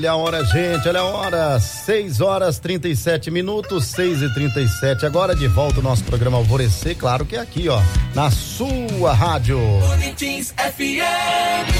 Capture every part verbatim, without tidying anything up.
Olha a hora, gente, olha a hora, seis horas trinta e sete minutos, seis e trinta e sete, agora de volta o nosso programa Alvorecer, claro que é aqui, ó, na sua rádio. Bonitins F M.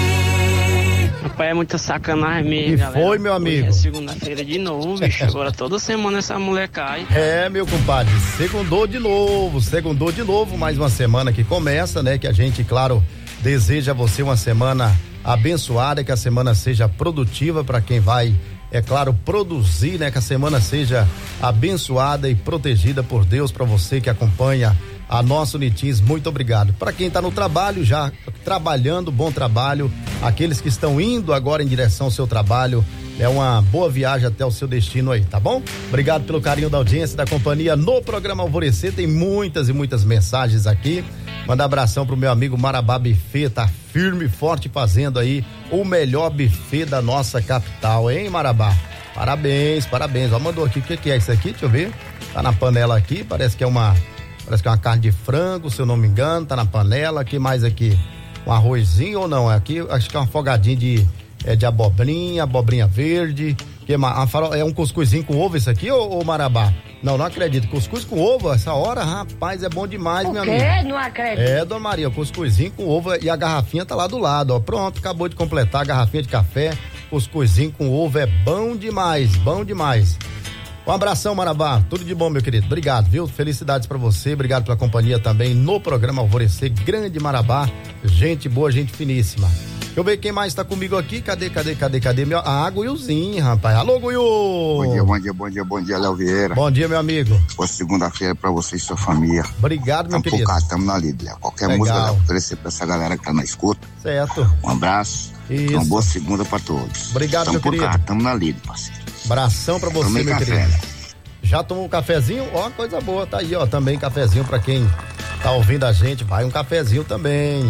Rapaz, é muita sacanagem mesmo, E galera. foi, meu amigo? Hoje é segunda-feira de novo, bicho, agora toda semana essa mulher cai. É, meu compadre, segundou de novo, segundou de novo, mais uma semana que começa, né, que a gente, claro, deseja a você uma semana abençoada, que a semana seja produtiva para quem vai, é claro, produzir, né? Que a semana seja abençoada e protegida por Deus para você que acompanha a nossa Unitins, muito obrigado. Para quem está no trabalho, já trabalhando, bom trabalho. Aqueles que estão indo agora em direção ao seu trabalho, é uma boa viagem até o seu destino aí, tá bom? Obrigado pelo carinho da audiência, da companhia no programa Alvorecer, tem muitas e muitas mensagens aqui. Manda abração pro meu amigo Marabá Buffet, tá firme e forte fazendo aí o melhor buffet da nossa capital, hein, Marabá? Parabéns, parabéns. Ó, mandou aqui, o que que é isso aqui? Deixa eu ver. Tá na panela aqui, parece que é uma, parece que é uma carne de frango, se eu não me engano, tá na panela. Que mais aqui? Um arrozinho ou não? Aqui, acho que é uma afogadinha de, é, de abobrinha, abobrinha verde. Que uma, uma, é um cuscuzinho com ovo isso aqui, ô, ô Marabá? Não, não acredito. Cuscuz com ovo, essa hora, rapaz, é bom demais, meu amigo. O quê? Não acredito. É, dona Maria, cuscuzinho com ovo e a garrafinha tá lá do lado, ó. Pronto, acabou de completar a garrafinha de café. Cuscuzinho com ovo é bom demais, bom demais. Um abração, Marabá. Tudo de bom, meu querido. Obrigado, viu? Felicidades pra você. Obrigado pela companhia também no programa Alvorecer. Grande Marabá. Gente boa, gente finíssima. Deixa eu ver quem mais tá comigo aqui. Cadê, cadê, cadê, cadê? Meu... Ah, Guiuzinho, rapaz. Alô, Guiu! Bom dia, bom dia, bom dia, bom dia, Léo Vieira. Bom dia, meu amigo. Boa segunda-feira pra você e sua família. Obrigado, meu tamo querido. Cá, tamo na lida, Léo. Qualquer Legal. música, Léo, oferecer pra essa galera que tá na escuta. Certo. Um abraço. Isso. Uma boa segunda pra todos. Obrigado, tamo meu por querido. Cá, tamo na lida, parceiro. Abração pra você, Tomei meu café, querido. Léo. Já tomou um cafezinho? Ó, coisa boa, tá aí, ó, também cafezinho pra quem tá ouvindo a gente, vai um cafezinho também.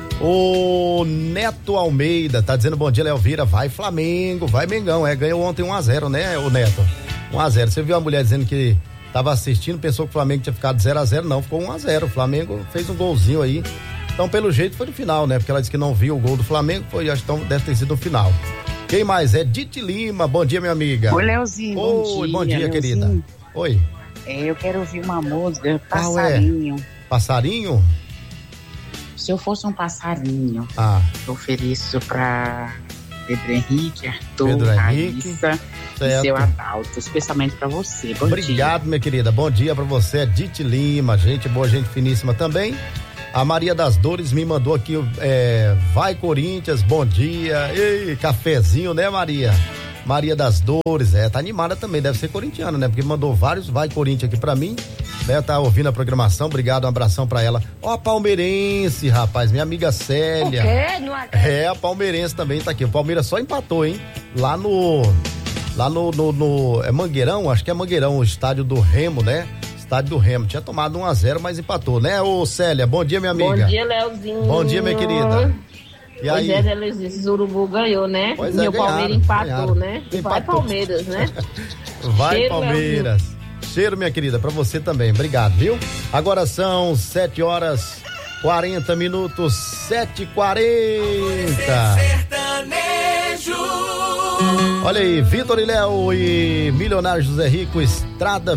O Neto Almeida tá dizendo bom dia, Léo Vieira, vai Flamengo, vai Mengão, é, ganhou ontem um a zero, né, o Neto? um a zero, você viu a mulher dizendo que tava assistindo, pensou que o Flamengo tinha ficado zero a zero, não, ficou um a zero, o Flamengo fez um golzinho aí, então pelo jeito foi no final, né, porque ela disse que não viu o gol do Flamengo, foi, acho que então deve ter sido no final. Quem mais? É Dite Lima, bom dia, minha amiga. Oi, Leozinho, bom Oi, dia. bom dia, Leozinho. querida. Oi. É, eu quero ouvir uma música, Qual Passarinho. é? Passarinho? Se eu fosse um passarinho, Ah. eu ofereço pra Pedro Henrique, Arthur, Pedro Henrique, Raíssa e certo. seu Adalto, especialmente pra você. Bom Obrigado, dia. minha querida. Bom dia pra você, Dite Lima, gente boa, gente finíssima também. A Maria das Dores me mandou aqui, é, vai Corinthians, bom dia. Ei, cafezinho, né, Maria? Maria das Dores, é, tá animada também, deve ser corintiana, né? Porque mandou vários vai Corinthians aqui pra mim, né? Tá ouvindo a programação, obrigado, um abração pra ela. Ó, a palmeirense, rapaz, minha amiga Célia. O quê? Não acredito. É, a palmeirense também tá aqui. O Palmeiras só empatou, hein? Lá no, lá no, no, no é Mangueirão, acho que é Mangueirão, o estádio do Remo, né? Estádio do Remo, tinha tomado um a zero, mas empatou, né, ô Célia? Bom dia, minha amiga. Bom dia, Leozinho. Bom dia, minha querida. E aí? Pois é, Leozinho, esse Urubu ganhou, né? Pois e é, o Palmeiras ganharam, empatou, ganharam. né? Vai Empatou. Palmeiras, né? Vai, Cheiro, Palmeiras. Cheiro, minha querida, pra você também. Obrigado, viu? Agora são sete horas quarenta minutos, sete e quarenta. Olha aí, Vitor e Léo e Milionário José Rico, Estrada